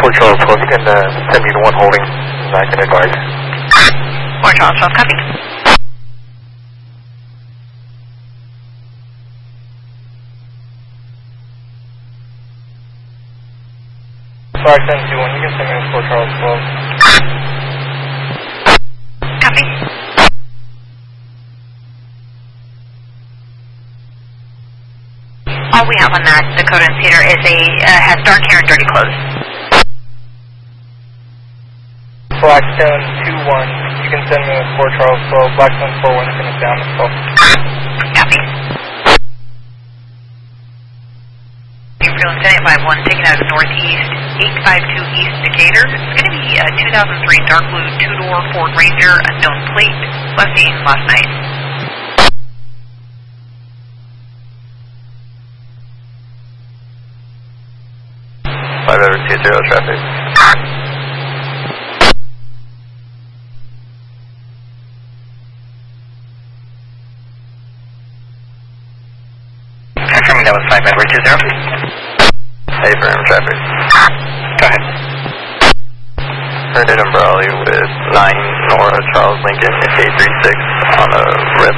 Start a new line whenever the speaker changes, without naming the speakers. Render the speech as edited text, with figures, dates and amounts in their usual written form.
Fort Charles 12, you can send me the one holding, and I can advise.
Fort Charles 12, copy.
Flag 1021, you can send me to Fort Charles 12.
Copy. All we have on that Dakota and Cedar is has dark hair and dirty clothes.
Black 1021, you can send me to Fort Charles 12. Black 1041 is going to down as well.
Copy. April Lieutenant 51, taking out of northeast, 852 East Decatur. It's going to be a 2003 dark blue two-door Ford Ranger, unknown plate, last seen last night.
520 traffic.
Confirming that was 520.
Hey, firm traffic.
Go ahead.
Heard it in Brawley with 9 Nora Charles Lincoln, K36 on a red